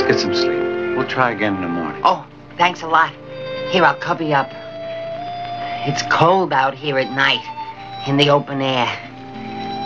Let's get some sleep. We'll try again in the morning. Oh, thanks a lot. Here, I'll cover you up. It's cold out here at night, in the open air.